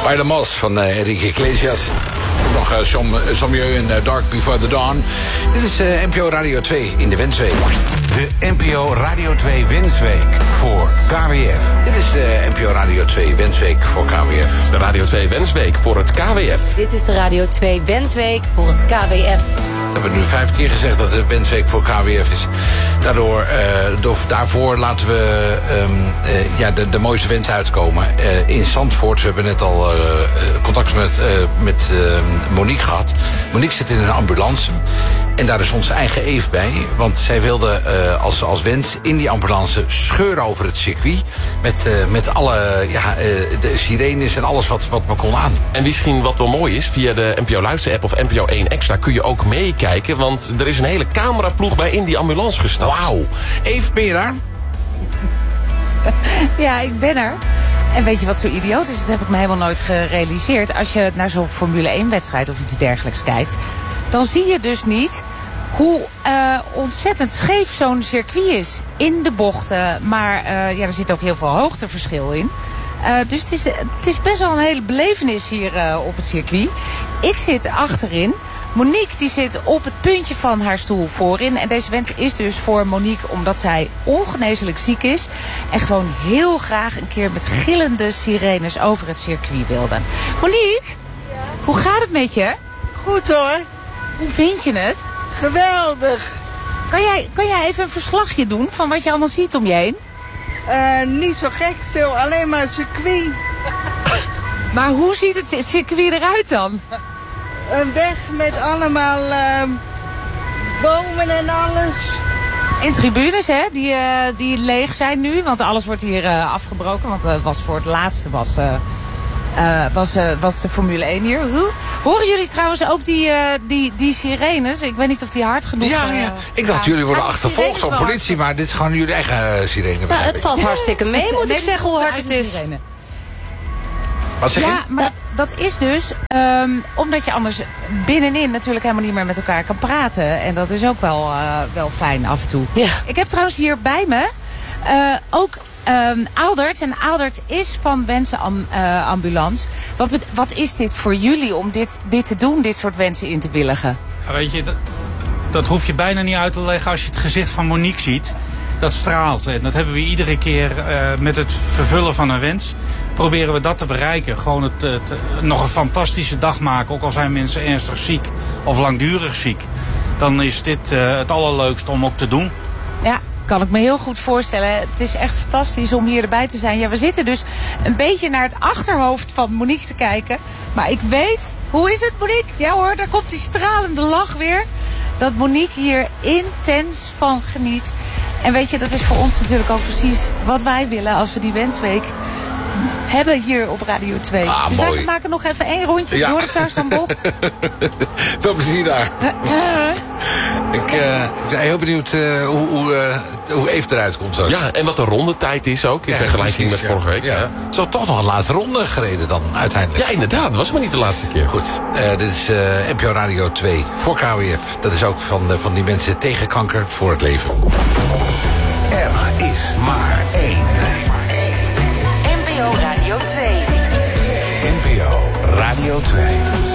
By the Moss van Enrique Iglesias. Nog Sommieu en Dark Before the Dawn. Dit is NPO Radio 2 in de Wensweek. De NPO Radio 2 Wensweek voor KWF. Dit is NPO Radio 2 Wensweek voor KWF. Dit is de Radio 2 Wensweek voor het KWF. Dit is de Radio 2 Wensweek voor het KWF. We hebben nu 5 keer gezegd dat het Wensweek voor KWF is. Daarvoor laten we de mooiste wensen uitkomen. In Zandvoort, we hebben net al contact met Monique gehad. Monique zit in een ambulance. En daar is onze eigen Eve bij. Want zij wilde als wens in die ambulance scheuren over het circuit. Met alle de sirenes en alles wat maar kon aan. En misschien wat wel mooi is, via de NPO Luister-app of NPO 1 Extra kun je ook meekijken. Want er is een hele cameraploeg bij in die ambulance gestapt. Wauw. Eve, ben je daar? Ja, ik ben er. En weet je wat zo idioot is? Dat heb ik me helemaal nooit gerealiseerd. Als je naar zo'n Formule 1 wedstrijd of iets dergelijks kijkt, dan zie je dus niet hoe ontzettend scheef zo'n circuit is. In de bochten, maar er zit ook heel veel hoogteverschil in. Dus het is best wel een hele belevenis hier op het circuit. Ik zit achterin. Monique die zit op het puntje van haar stoel voorin. En deze wens is dus voor Monique omdat zij ongeneeslijk ziek is. En gewoon heel graag een keer met gillende sirenes over het circuit wilde. Monique, ja? Hoe gaat het met je? Goed hoor. Hoe vind je het? Geweldig. Kan jij even een verslagje doen van wat je allemaal ziet om je heen? Niet zo gek veel, alleen maar circuit. Maar hoe ziet het circuit eruit dan? Een weg met allemaal bomen en alles. En tribunes, hè, die leeg zijn nu. Want alles wordt hier afgebroken. Want het was voor het laatste was de Formule 1 hier. Horen jullie trouwens ook die sirenes? Ik weet niet of die hard genoeg Ja. Ik dacht jullie worden achtervolgd door politie. Maar dit is gewoon jullie eigen sirene. Nou, het valt hartstikke mee, moet ik zeggen, hoe hard het is. Wat zeg je? Ja, maar dat is dus omdat je anders binnenin natuurlijk helemaal niet meer met elkaar kan praten. En dat is ook wel fijn af en toe. Ja. Ik heb trouwens hier bij me ook Aldert. En Aldert is van Wensenambulance. Wat is dit voor jullie om dit te doen, dit soort wensen in te willigen? Ja, weet je, dat hoef je bijna niet uit te leggen als je het gezicht van Monique ziet. Dat straalt. En dat hebben we iedere keer met het vervullen van een wens. Proberen we dat te bereiken. Gewoon nog een fantastische dag maken. Ook al zijn mensen ernstig ziek of langdurig ziek. Dan is dit het allerleukste om ook te doen. Ja, kan ik me heel goed voorstellen. Het is echt fantastisch om hier erbij te zijn. Ja, we zitten dus een beetje naar het achterhoofd van Monique te kijken. Maar ik weet, hoe is het Monique? Ja hoor, daar komt die stralende lach weer. Dat Monique hier intens van geniet. En weet je, dat is voor ons natuurlijk ook precies wat wij willen als we die wensweek hebben hier op Radio 2. Dus mooi. wij maken nog even 1 rondje door de Tarzanbocht. Veel plezier daar. Ik ben heel benieuwd hoe Eve eruit komt zo. Ja, en wat de rondetijd is ook, in vergelijking met vorige week. Ja. Zo toch nog een laatste ronde gereden dan, uiteindelijk. Ja, inderdaad, dat was maar niet de laatste keer. Goed, dit is NPO Radio 2 voor KWF. Dat is ook van die mensen tegen kanker voor het leven. Er is maar één. NPO Radio 2. NPO Radio 2.